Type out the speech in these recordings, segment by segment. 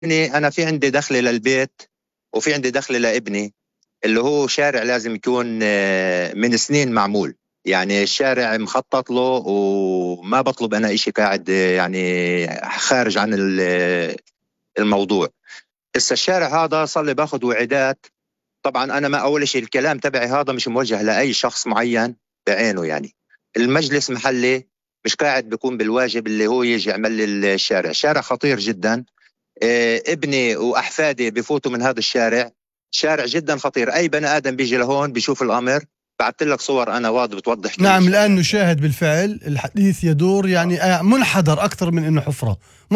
أنا في عندي دخل للبيت وفي عندي دخل لابني، اللي هو شارع لازم يكون من سنين معمول، يعني الشارع مخطط له وما بطلب أنا إشي قاعد يعني خارج عن الموضوع. إسا الشارع هذا صار لي باخذ وعدات. طبعا أنا ما أول شيء الكلام تبعي هذا مش موجه لأي شخص معين بعينه، يعني المجلس محلي مش قاعد بيكون بالواجب اللي هو يجي يعمل لي الشارع. شارع خطير جدا، ابني وأحفادي بفوتوا من هذا الشارع، شارع جدا خطير. أي بني آدم بيجي لهون بيشوف الأمر. بعثت لك صور أنا واضح بتوضح. نعم الآن نشاهد بالفعل الحديث يدور يعني منحدر أكثر من إنه حفرة،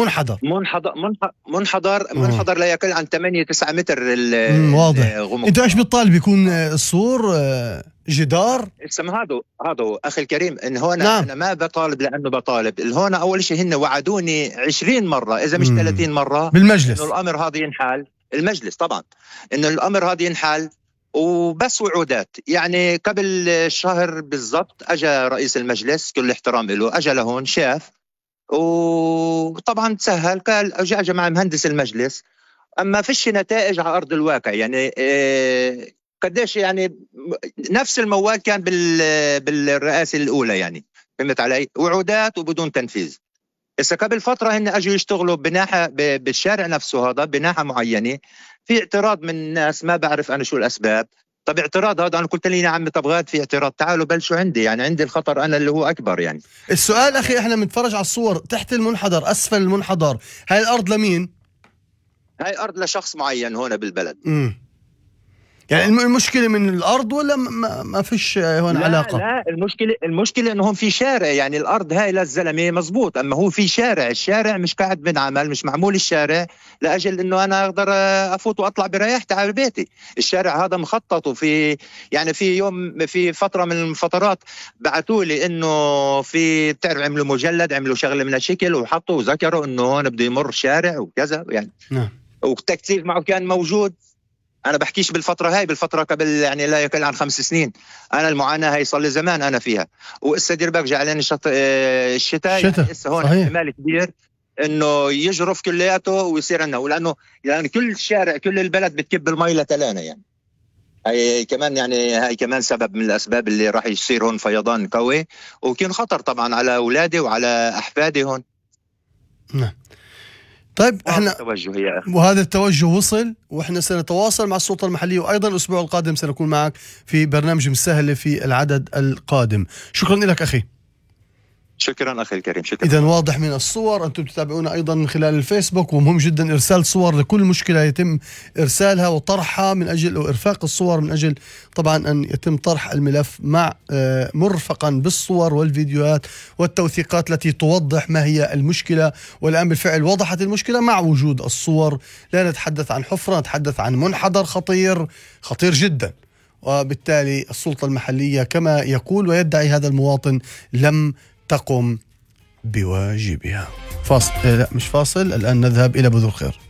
منحدر لا يقل عن 8-9 متر. واضح. أنت إيش بتطالب يكون السور جدار؟ اسمع هذا أخي الكريم، إن هون نعم. أنا ما بطالب لأنه بطالب. هون أول شيء هن وعدوني 20 مرة إذا مش 30 مرة بالمجلس إنه الأمر هذا ينحل. المجلس طبعا إنه الأمر هذا ينحل وبس وعودات. يعني قبل شهر بالضبط أجا رئيس المجلس كل احترام له، أجا لهون شاف وطبعا تسهل، قال أجا مع مهندس المجلس، أما فيش نتائج على أرض الواقع. يعني قديش يعني نفس الموال كان بالرئاسة الأولى، يعني فهمت علي؟ وعودات وبدون تنفيذ. إذا قبل فترة هن أجوا يشتغلوا بناحة بالشارع نفسه هذا بناحة معينة، في اعتراض من الناس ما بعرف أنا شو الأسباب. طب اعتراض هذا أنا قلت لي يا عمي طب غاد في اعتراض، تعالوا بلشوا عندي، يعني عندي الخطر أنا اللي هو أكبر. يعني السؤال أخي إحنا بنتفرج على الصور تحت المنحدر أسفل المنحدر، هاي الأرض لمين؟ هاي أرض لشخص معين هون بالبلد. يعني المشكلة من الأرض ولا ما فيش هون علاقة؟ لا المشكلة إنه هون في شارع، يعني الأرض هاي للزلمة مزبوط، أما هو في شارع، الشارع مش قاعد بنعمل، مش معمول الشارع لأجل إنه أنا أقدر أفوت وأطلع برياحتي على بيتي. الشارع هذا مخطط، وفي يعني في يوم في فترة من الفترات بعثوا لي إنه في بتعرف عملوا مجلد، عملوا شغلة من الشكل وحطوا وذكروا إنه هون بده يمر شارع وكذا يعني. نعم. والتكثيف معه كان موجود. أنا بحكيش بالفترة هاي، بالفترة قبل يعني لا يقل عن 5 سنين. أنا المعاناة هاي صار لي زمان أنا فيها. وإسا دير بالك جاء علينا الشتاء، يعني إسا هون احتمال كبير إنه يجرف كلياته ويصير عنا، ولأنه يعني كل الشارع كل البلد بتكب المي لتلانا. يعني هاي كمان، يعني هاي كمان سبب من الأسباب اللي راح يصير هون فيضان قوي، وكان خطر طبعا على أولادي وعلى أحفادي هون. نعم. طيب احنا وهذا التوجه وصل، واحنا سنتواصل مع السلطة المحلية، وايضا الاسبوع القادم سنكون معك في برنامج مسهلة في العدد القادم. شكرا لك اخي. شكرا أخي الكريم، شكرا. إذا واضح من الصور، أنتم تتابعونا أيضا من خلال الفيسبوك، ومهم جدا إرسال صور لكل مشكلة يتم إرسالها وطرحها من أجل أو إرفاق الصور من أجل طبعا أن يتم طرح الملف مع مرفقا بالصور والفيديوهات والتوثيقات التي توضح ما هي المشكلة. والآن بالفعل وضحت المشكلة مع وجود الصور. لا نتحدث عن حفرة، نتحدث عن منحدر خطير جدا، وبالتالي السلطة المحلية كما يقول ويدعي هذا المواطن لم تقم بواجبها. فاصل، لا مش فاصل، الآن نذهب إلى بذور خير.